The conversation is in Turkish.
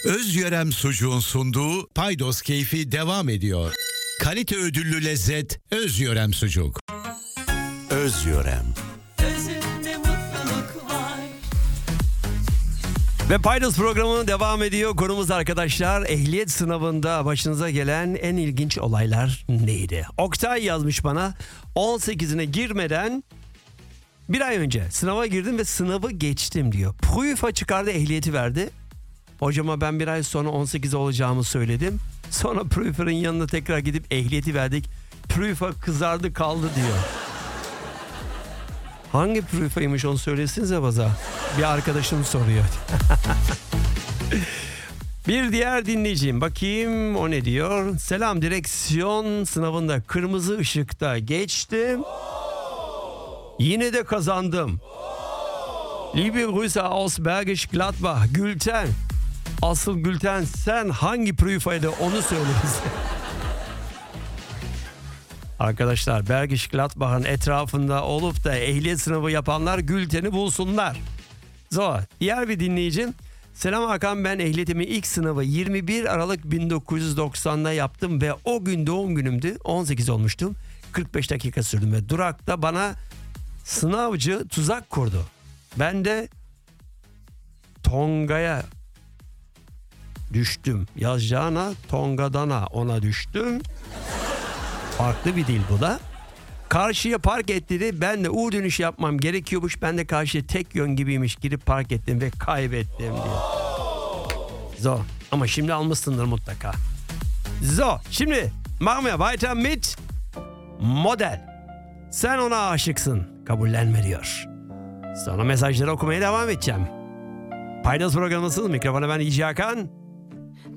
Özyörem Sucuğun sunduğu Paydos Keyfi devam ediyor. Kalite ödüllü lezzet Özyörem Sucuk. Özyörem. Özünde mutluluk var. Ve Paydos programı devam ediyor. Konumuz arkadaşlar, ehliyet sınavında başınıza gelen en ilginç olaylar neydi? Oktay yazmış bana, 18'ine girmeden bir ay önce sınava girdim ve sınavı geçtim diyor. Prüfa çıkardı, ehliyeti verdi. Hocama ben bir ay sonra 18 olacağımı söyledim. Sonra prüferin yanına tekrar gidip ehliyeti verdik. Prüfa kızardı kaldı diyor. Hangi prüfaymış onu söylesinize baza. Bir arkadaşım soruyor. Bir diğer dinleyicim, bakayım o ne diyor. Selam, direksiyon sınavında kırmızı ışıkta geçtim. Yine de kazandım. Liebe Grüße aus Bergisch Gladbach. Gülten. Asıl Gülten, sen hangi prüfaydı onu söyle bize. Arkadaşlar, Bergisch Gladbach'ın etrafında olup da ehliyet sınavı yapanlar Gülten'i bulsunlar. Diğer bir dinleyicim. Selam Hakan, ben ehliyetimi ilk sınavı 21 Aralık 1990'da yaptım ve o gün doğum günümdü. 18 olmuştum. 45 dakika sürdüm ve durakta bana sınavcı tuzak kurdu. Ben de Tonga'ya düştüm. Yazacağına Tonga'dana ona düştüm. Farklı bir dil bu da. Karşıya park et dedi. Ben de U dönüş yapmam gerekiyormuş. Ben de karşıya tek yön gibiymiş girip park ettim ve kaybettim diyor. So. Ama şimdi almışsındır mutlaka. So. Şimdi machen wir weiter mit Model. Sen ona aşıksın. Kabullenme diyor. Sonra mesajları okumaya devam edeceğim. Paydos programısız mikrofona ben İci Hakan.